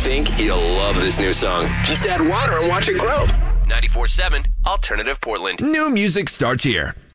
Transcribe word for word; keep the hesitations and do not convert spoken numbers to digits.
think you'll love this new song. Just add water and watch it grow. ninety-four point seven Alternative Portland. New music starts here.